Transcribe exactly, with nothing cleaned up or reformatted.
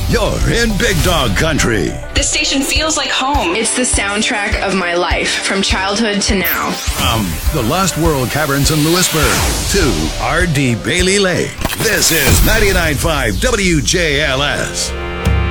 You're in Big Dog Country. This station feels like home. It's the soundtrack of my life, from childhood to now. From the Lost World Caverns in Lewisburg to R D Bailey Lake, this is ninety-nine point five W J L S.